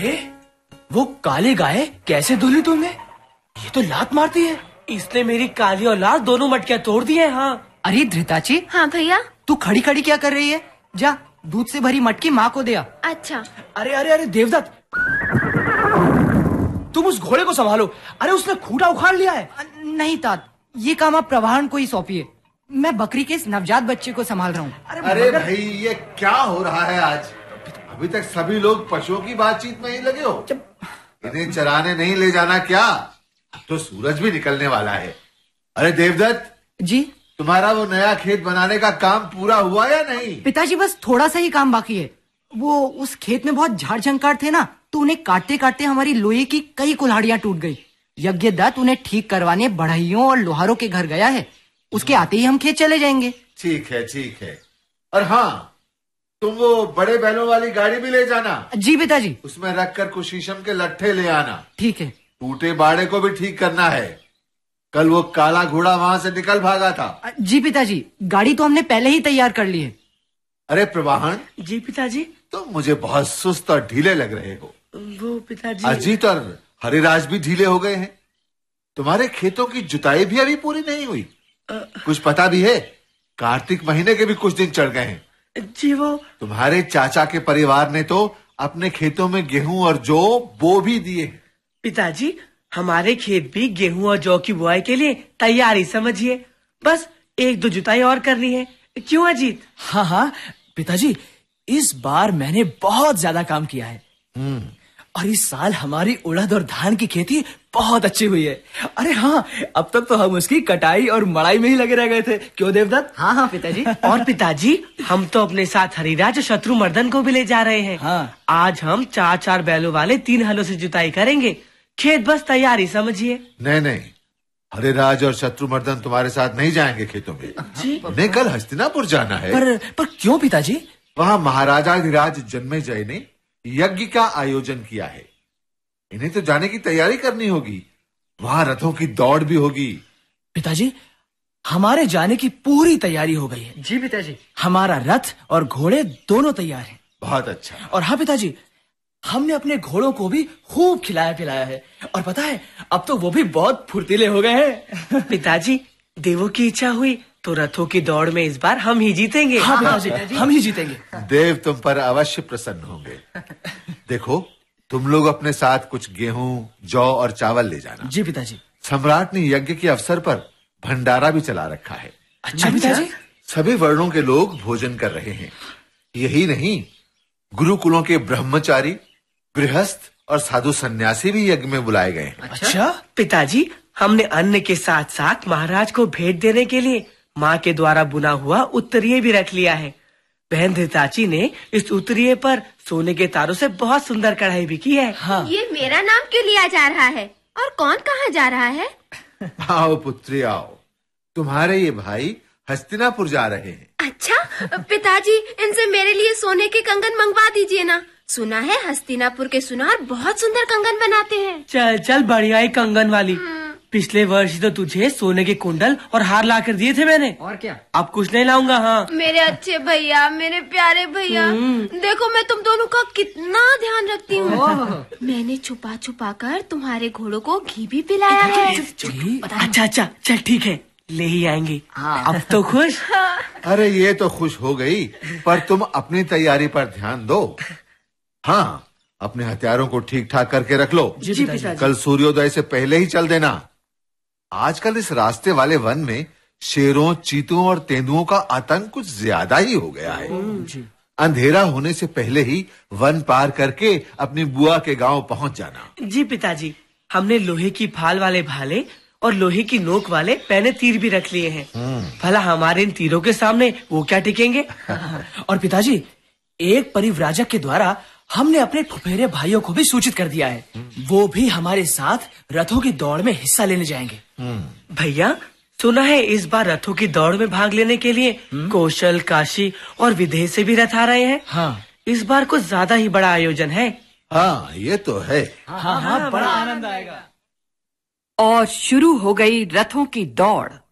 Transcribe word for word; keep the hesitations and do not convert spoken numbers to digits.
अरे वो काली गाय कैसे धुली तुमने? ये तो लात मारती है। इसने मेरी काली और लाल दोनों मटकियां तोड़ दी है। हाँ। अरे धृताची। हाँ भैया। तू खड़ी खड़ी क्या कर रही है? जा दूध से भरी मटकी माँ को दे आ। अच्छा। अरे अरे अरे देवदत्त, तुम उस घोड़े को संभालो। अरे उसने खूंटा उखाड़ लिया है। नहीं तात, ये काम आप प्रवाहन को ही सौंपिए। मैं बकरी के इस नवजात बच्चे को संभाल रहा हूँ। अरे, अरे भाई ये क्या हो रहा है आज? अभी तक सभी लोग पशुओं की बातचीत में ही लगे हो। इन्हें चराने नहीं ले जाना क्या? अब तो सूरज भी निकलने वाला है। अरे देवदत्त जी, तुम्हारा वो नया खेत बनाने का काम पूरा हुआ या नहीं? पिताजी बस थोड़ा सा ही काम बाकी है। वो उस खेत में बहुत झाड़ झंकार थे ना, तो उन्हें काटते काटते हमारी लोहे की कई कुल्हाड़ियां टूट गई। यज्ञदत्त उन्हें ठीक करवाने बढ़इयों और लोहारों के घर गया है। उसके आते ही हम खेत चले जाएंगे। ठीक है ठीक है। और हाँ, तुम वो बड़े बैलों वाली गाड़ी भी ले जाना। जी पिताजी। उसमें रखकर कुछ शीशम के लट्ठे ले आना। ठीक है। टूटे बाड़े को भी ठीक करना है। कल वो काला घोड़ा वहां से निकल भागा था। जी पिताजी, गाड़ी तो हमने पहले ही तैयार कर ली है। अरे प्रवाहन। जी पिताजी। तुम मुझे बहुत सुस्त और ढीले लग रहे हो। वो पिताजी, अजीत और हरिराज भी ढीले हो गए हैं। तुम्हारे खेतों की जुताई भी अभी पूरी नहीं हुई। आ, कुछ पता भी है? कार्तिक महीने के भी कुछ दिन चढ़ गए हैं। जी वो तुम्हारे चाचा के परिवार ने तो अपने खेतों में गेहूं और जौ बो भी दिए। पिताजी, हमारे खेत भी गेहूं और जौ की बुआई के लिए तैयारी समझिए। बस एक दो जुताई और करनी है। क्यों अजीत? हाँ हाँ पिताजी, इस बार मैंने बहुत ज्यादा काम किया है। हम्म। और इस साल हमारी उड़द और धान की खेती बहुत अच्छी हुई है। अरे हाँ, अब तक तो हम उसकी कटाई और मड़ाई में ही लगे रह गए थे। क्यों देवदत्त? हाँ हाँ पिताजी। और पिताजी, हम तो अपने साथ हरिराज और शत्रुमर्दन को भी ले जा रहे हैं। हाँ। आज हम चार चार बैलों वाले तीन हलों से जुताई करेंगे। खेत बस तैयारी समझिए। नहीं नहीं, हरिराज और शत्रुमर्दन तुम्हारे साथ नहीं जाएंगे खेतों में। जी। उन्हें कल हस्तिनापुर जाना है। पर पर क्यों पिताजी? वहाँ महाराजा धीराज जन्मेजय ने यज्ञ का आयोजन किया है। इन्हें तो जाने की तैयारी करनी होगी। वहाँ रथों की दौड़ भी होगी। पिताजी, हमारे जाने की पूरी तैयारी हो गई है। जी पिताजी। हमारा रथ और घोड़े दोनों तैयार हैं। बहुत अच्छा। और हाँ पिताजी, हमने अपने घोड़ों को भी खूब खिलाया पिलाया है। और पता है, अब तो वो भी बहुत फुर्तीले हो गए हैं। पिताजी, देवों की इच्छा हुई तो रथों की दौड़ में इस बार हम ही जीतेंगे। हाँ पिताजी, हम ही जीतेंगे। देव तुम पर अवश्य प्रसन्न होंगे। देखो, तुम लोग अपने साथ कुछ गेहूं, जौ और चावल ले जाना। जी पिताजी। सम्राट ने यज्ञ के अवसर पर भंडारा भी चला रखा है। अच्छा पिताजी। सभी वर्णों के लोग भोजन कर रहे हैं। यही नहीं, गुरुकुलों के ब्रह्मचारी, गृहस्थ और साधु सन्यासी भी यज्ञ में बुलाए गए हैं। अच्छा पिताजी, हमने अन्न के साथ साथ महाराज को भेंट देने के लिए माँ के द्वारा बुना हुआ उत्तरीय भी रख लिया है। बहन धृताची ने इस उत्तरीय पर सोने के तारों से बहुत सुंदर कढ़ाई भी की है। हाँ। ये मेरा नाम क्यों लिया जा रहा है? और कौन कहाँ जा रहा है? आओ पुत्री आओ, तुम्हारे ये भाई हस्तिनापुर जा रहे हैं। अच्छा पिताजी, इनसे मेरे लिए सोने के कंगन मंगवा दीजिए ना। सुना है हस्तिनापुर के सुनार बहुत सुंदर कंगन बनाते हैं। चल चल, बढ़िया ही कंगन वाली। पिछले वर्ष तो तुझे सोने के कुंडल और हार ला कर दिए थे मैंने। और क्या? अब कुछ नहीं लाऊंगा। हाँ मेरे अच्छे भैया, मेरे प्यारे भैया, देखो मैं तुम दोनों का कितना ध्यान रखती हूँ। मैंने छुपा छुपा कर तुम्हारे घोड़ों को घी भी पिलाया है। अच्छा अच्छा, चल ठीक है, ले ही आएंगे। हाँ। अब तो खुश? अरे ये तो खुश हो गई, पर तुम अपनी तैयारी पर ध्यान दो। हाँ, अपने हथियारों को ठीक ठाक करके रख लो। जी पिताजी। कल सूर्योदय से पहले ही चल देना। आजकल इस रास्ते वाले वन में शेरों, चीतों और तेंदुओं का आतंक कुछ ज्यादा ही हो गया है। अंधेरा होने से पहले ही वन पार करके अपनी बुआ के गांव पहुंच जाना। जी पिताजी, हमने लोहे की फाल वाले भाले और लोहे की नोक वाले पैने तीर भी रख लिए हैं। भला हमारे इन तीरों के सामने वो क्या टिकेंगे? और पिताजी, एक परिव्राजक के द्वारा हमने अपने फुफेरे भाइयों को भी सूचित कर दिया है। वो भी हमारे साथ रथों की दौड़ में हिस्सा लेने जाएंगे। भैया, सुना है इस बार रथों की दौड़ में भाग लेने के लिए कौशल, काशी और विदेह से भी रथ आ रहे हैं। हाँ। इस बार कुछ ज्यादा ही बड़ा आयोजन है। हाँ ये तो है। हाँ हाँ, बड़ा आनंद आएगा। और शुरू हो गई रथों की दौड़।